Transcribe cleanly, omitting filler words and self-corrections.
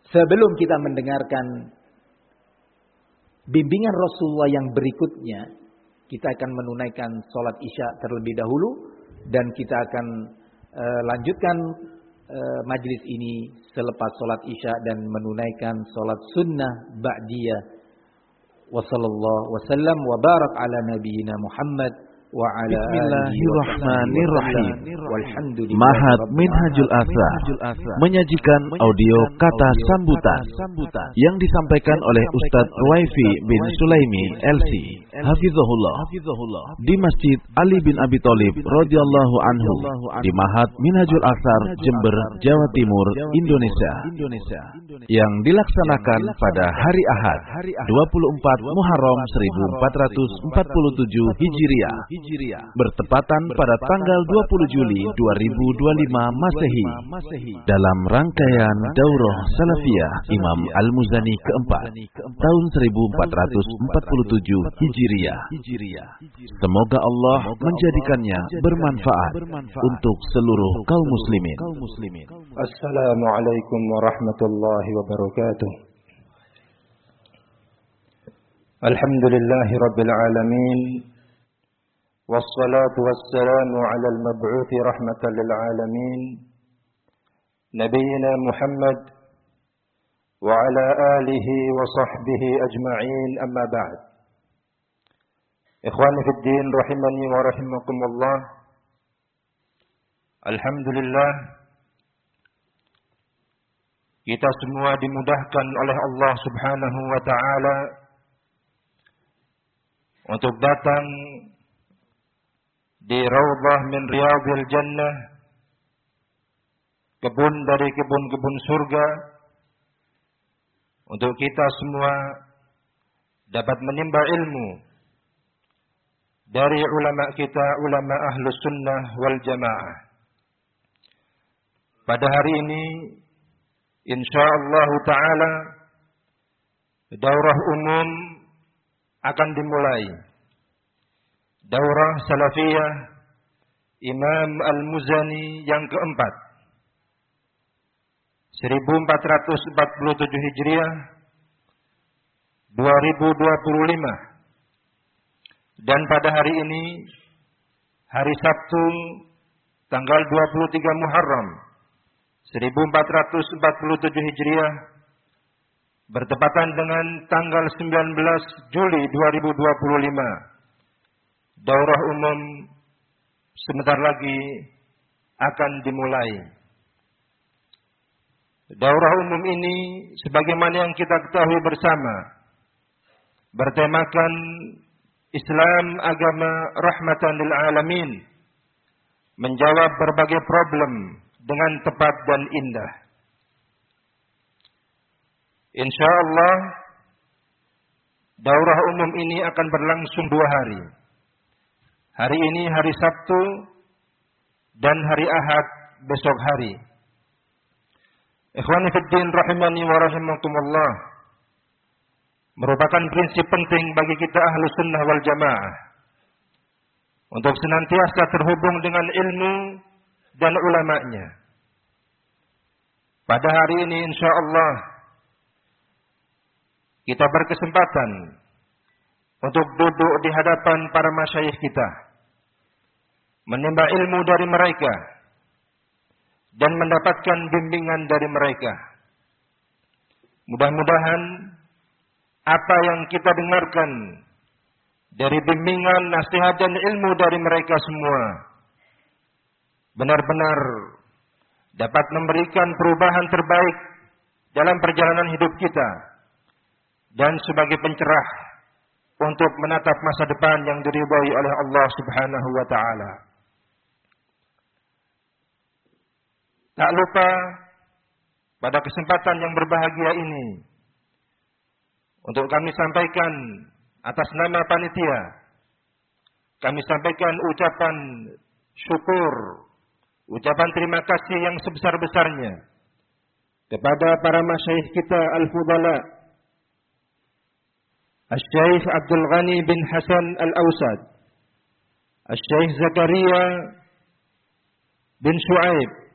sebelum kita mendengarkan bimbingan Rasulullah yang berikutnya, kita akan menunaikan sholat Isya terlebih dahulu dan kita akan lanjutkan majlis ini selepas sholat Isya dan menunaikan sholat sunnah ba'diyah. Wa sallallahu wasallam wa barak ala nabiyyina Muhammad wa ala Bismillahirrahmanirrahim. Ma'had Minhajul Athar menyajikan audio kata sambutan yang disampaikan oleh Ustadz Ruwaifi bin Sulaimi LC hafizahullah di Masjid Ali bin Abi Thalib radhiyallahu anhu di Ma'had Minhajul Athar, Jember, Jawa Timur, Indonesia, yang dilaksanakan pada hari Ahad 24 Muharram 1447 Hijriah bertepatan pada tanggal 20 Juli 2025 Masehi dalam rangkaian Daurah Salafiyah Imam Al-Muzani keempat tahun 1447 Hijriah. Semoga Allah menjadikannya bermanfaat untuk seluruh kaum muslimin. Assalamualaikum warahmatullahi wabarakatuh. Alhamdulillahi rabbil alamin. والصلاة والسلام على المبعوث رحمة للعالمين نبينا محمد وعلى آله وصحبه أجمعين أما بعد. إخواني في الدين رحمني ورحمكم الله. Alhamdulillah, kita semua dimudahkan oleh Allah Subhanahu wa taala untuk datang di Raudhah min Riyadhil Jannah, kebun dari kebun-kebun surga, untuk kita semua dapat menimba ilmu dari ulama kita, ulama Ahlus Sunnah wal Jamaah. Pada hari ini insyaallah taala daurah umum akan dimulai. Daurah Salafiyah Imam Al-Muzani yang keempat 1447 Hijriah 2025, dan pada hari ini hari Sabtu tanggal 23 Muharram 1447 Hijriah bertepatan dengan tanggal 19 Juli 2025. Daurah umum sebentar lagi akan dimulai. Daurah umum ini sebagaimana yang kita ketahui bersama bertemakan Islam agama rahmatan lil alamin, menjawab berbagai problem dengan tepat dan indah. Insyaallah daurah umum ini akan berlangsung 2 hari. Hari ini hari Sabtu dan hari Ahad besok hari. Ikhwani fiddin rahimani wa rahimakumullah, merupakan prinsip penting bagi kita Ahlus Sunnah wal Jamaah untuk senantiasa terhubung dengan ilmu dan ulamanya. Pada hari ini insyaallah kita berkesempatan untuk duduk di hadapan para masyayikh kita, menimba ilmu dari mereka dan mendapatkan bimbingan dari mereka. Mudah-mudahan apa yang kita dengarkan dari bimbingan, nasihat dan ilmu dari mereka semua benar-benar dapat memberikan perubahan terbaik dalam perjalanan hidup kita dan sebagai pencerah untuk menatap masa depan yang diridhai oleh Allah Subhanahu wa taala. Tak lupa pada kesempatan yang berbahagia ini untuk kami sampaikan atas nama panitia, kami sampaikan ucapan syukur, ucapan terima kasih yang sebesar-besarnya kepada para masyayikh kita al-fudala, Asy-Syaikh Abdul Ghani bin Hasan Al-Awsad, Asy-Syaikh Zakaria bin Syuaib,